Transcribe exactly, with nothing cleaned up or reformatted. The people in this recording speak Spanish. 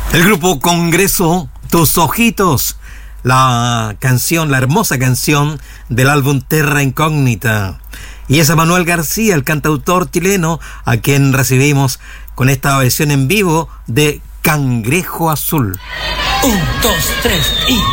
El grupo Congreso, Tus Ojitos, la canción, la hermosa canción del álbum Terra Incógnita. Y es a Manuel García, el cantautor chileno, a quien recibimos con esta versión en vivo de Cangrejo Azul. Un, dos, tres y...